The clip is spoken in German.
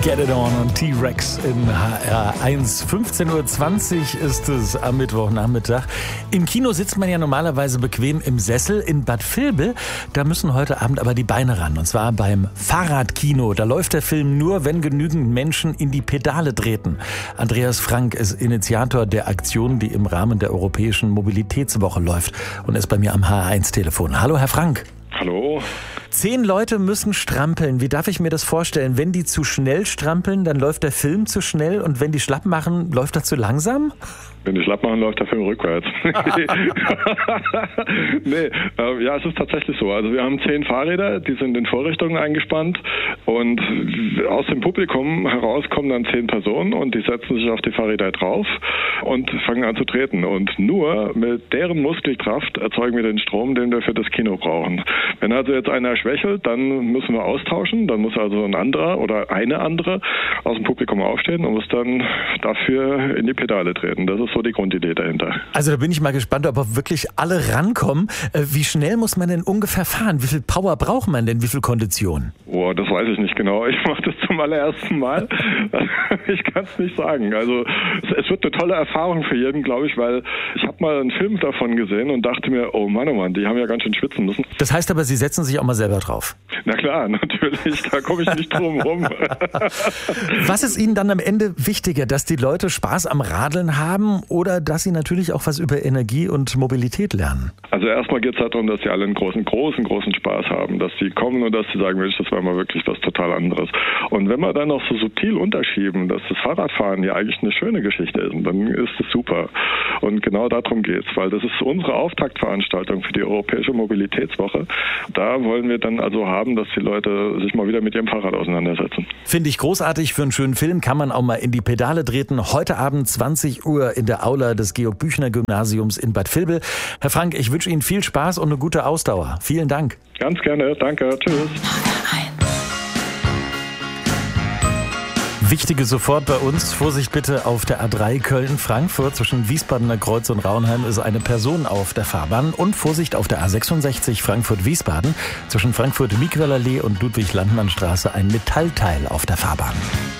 Get It On und T-Rex in HR1. 15.20 Uhr ist es am Mittwochnachmittag. Im Kino sitzt man ja normalerweise bequem im Sessel. In Bad Vilbel, da müssen heute Abend aber die Beine ran. Und zwar beim Fahrradkino. Da läuft der Film nur, wenn genügend Menschen in die Pedale treten. Andreas Frank ist Initiator der Aktion, die im Rahmen der Europäischen Mobilitätswoche läuft und ist bei mir am HR1-Telefon. Hallo, Herr Frank. Hallo. 10 Leute müssen strampeln. Wie darf ich mir das vorstellen? Wenn die zu schnell strampeln, dann läuft der Film zu schnell, und wenn die schlapp machen, läuft er zu langsam? Wenn die schlapp machen, läuft der Film rückwärts. Ja, es ist tatsächlich so. Also wir haben 10 Fahrräder, die sind in Vorrichtungen eingespannt, und aus dem Publikum heraus kommen dann 10 Personen und die setzen sich auf die Fahrräder drauf und fangen an zu treten. Und nur mit deren Muskelkraft erzeugen wir den Strom, den wir für das Kino brauchen. Wenn also jetzt einer schwächelt, dann müssen wir austauschen. Dann muss also ein anderer oder eine andere aus dem Publikum aufstehen und muss dann dafür in die Pedale treten. Das ist so die Grundidee dahinter. Also da bin ich mal gespannt, ob wirklich alle rankommen. Wie schnell muss man denn ungefähr fahren? Wie viel Power braucht man denn? Wie viel Kondition? Oh, das weiß ich nicht genau. Ich mache das zum allerersten Mal. Ich kann es nicht sagen. Also es wird eine tolle Erfahrung für jeden, glaube ich, weil ich habe mal einen Film davon gesehen und dachte mir, oh Mann, die haben ja ganz schön schwitzen müssen. Das heißt aber, Sie setzen sich auch mal selber drauf? Na klar, natürlich. Da komme ich nicht drum rum. Was ist Ihnen dann am Ende wichtiger, dass die Leute Spaß am Radeln haben oder dass sie natürlich auch was über Energie und Mobilität lernen? Also erstmal geht es darum, dass sie alle einen großen Spaß haben, dass sie kommen und dass sie sagen, Mensch, das war mal wirklich was total anderes. Und wenn wir dann noch so subtil unterschieben, dass das Fahrradfahren ja eigentlich eine schöne Geschichte ist, dann ist es super. Und genau darum geht's, weil das ist unsere Auftaktveranstaltung für die Europäische Mobilitätswoche. Da wollen wir dann also haben, dass die Leute sich mal wieder mit ihrem Fahrrad auseinandersetzen. Finde ich großartig. Für einen schönen Film kann man auch mal in die Pedale treten. Heute Abend 20 Uhr in der Aula des Georg-Büchner-Gymnasiums in Bad Vilbel. Herr Frank, ich wünsche Ihnen viel Spaß und eine gute Ausdauer. Vielen Dank. Ganz gerne. Danke. Tschüss. Wichtige sofort bei uns. Vorsicht bitte auf der A3 Köln-Frankfurt. Zwischen Wiesbadener Kreuz und Raunheim ist eine Person auf der Fahrbahn. Und Vorsicht auf der A66 Frankfurt-Wiesbaden. Zwischen Frankfurt-Miquelallee und Ludwig-Landmann-Straße ein Metallteil auf der Fahrbahn.